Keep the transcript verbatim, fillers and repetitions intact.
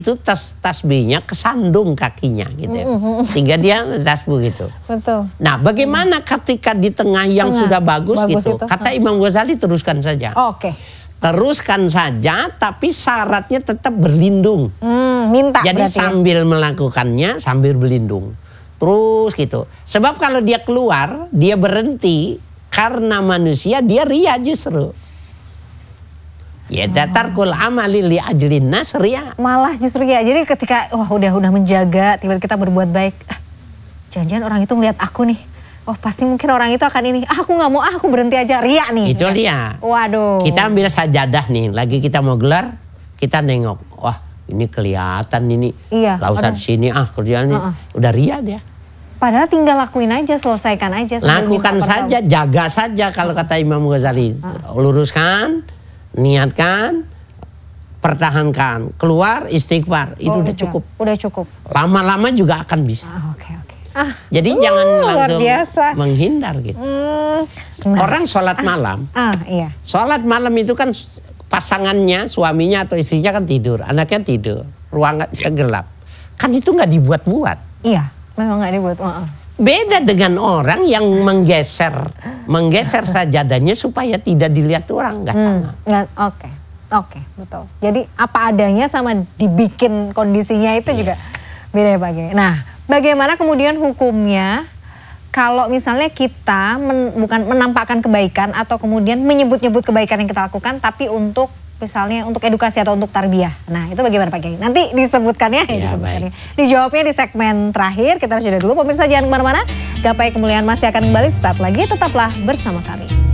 itu tas tasbihnya kesandung kakinya gitu ya. Mm-hmm. Sehingga dia tasbih gitu. Betul. Nah, bagaimana ketika di tengah yang Tengah, sudah bagus, bagus gitu. Itu. Kata Imam Ghazali teruskan saja. Oh, Oke. Okay. Teruskan saja tapi syaratnya tetap berlindung. Hmm, minta Jadi berarti sambil ya? melakukannya sambil berlindung. Terus gitu. Sebab kalau dia keluar, dia berhenti karena manusia, dia ria justru. Ya datar kul amali li ajlin nas ria. Malah justru ya. Jadi ketika wah udah udah menjaga, tiba-tiba kita berbuat baik. Ah, jangan-jangan orang itu ngeliat aku nih. Oh pasti mungkin orang itu akan ini. Ah, aku nggak mau, ah, aku berhenti aja, ria nih. Itu ya. dia. Waduh. Kita ambil sajadah nih. Lagi kita mau gelar, kita nengok. Wah ini kelihatan ini. Iya. Gak usah di sini ah kerjaan uh-uh. Udah ria dia. Padahal tinggal lakuin aja, selesaikan aja. Lakukan saja, jaga saja kalau kata Imam Ghazali. Uh. Luruskan. Niatkan, pertahankan, keluar istighfar, itu oh, udah cukup. Udah cukup. Lama-lama juga akan bisa. Ah, Oke okay, oke. Okay. Ah, jadi uh, jangan langsung biasa. menghindar gitu. Hmm, nah. Orang sholat malam, ah, ah iya. Sholat malam itu kan pasangannya, suaminya atau istrinya kan tidur, anaknya tidur, ruangannya gelap. Kan itu nggak dibuat-buat. Iya, memang nggak dibuat. Uh -uh. Beda dengan orang yang menggeser, menggeser sajadahnya supaya tidak dilihat orang, nggak sama. Hmm, Oke, okay. oke, okay, betul. Jadi apa adanya sama dibikin kondisinya itu yeah. juga beda ya Pak Kiai. Nah, bagaimana kemudian hukumnya kalau misalnya kita men, bukan menampakkan kebaikan atau kemudian menyebut-nyebut kebaikan yang kita lakukan, tapi untuk misalnya untuk edukasi atau untuk tarbiyah. Nah itu bagaimana Pak Kiai? Nanti disebutkannya ya, disebutkannya. Dijawabnya di segmen terakhir. Kita harus jeda dulu. Pemirsa jangan kemana-mana. Gapai Kemuliaan masih akan kembali sesaat lagi. Tetaplah bersama kami.